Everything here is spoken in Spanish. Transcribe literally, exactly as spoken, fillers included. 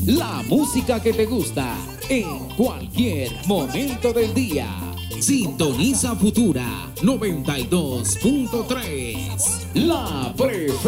La música que te gusta en cualquier momento del día. Sintoniza Futura noventa y dos punto tres. La preferencia.